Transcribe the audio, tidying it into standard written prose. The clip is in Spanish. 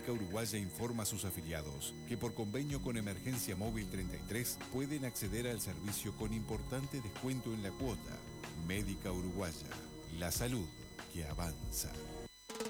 Médica Uruguaya informa a sus afiliados que por convenio con Emergencia Móvil 33 pueden acceder al servicio con importante descuento en la cuota. Médica Uruguaya, la salud que avanza.